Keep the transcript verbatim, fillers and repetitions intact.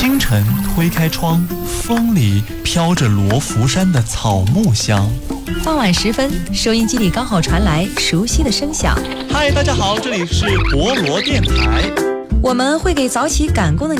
清晨推开窗，风里飘着罗浮山的草木香。 傍晚时分，收音机里刚好传来熟悉的声响。 嗨，大家好，这里是博罗电台。 我们会给早起赶工的